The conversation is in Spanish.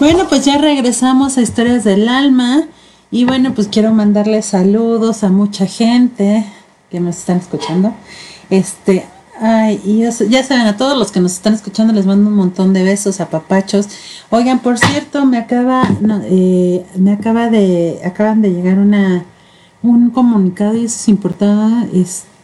Bueno, pues ya regresamos a Historias del Alma y bueno, pues quiero mandarles saludos a mucha gente que nos están escuchando. Este, ay, y ya saben, a todos los que nos están escuchando les mando un montón de besos, apapachos. Oigan, por cierto, acaban de llegar un comunicado y eso es importante,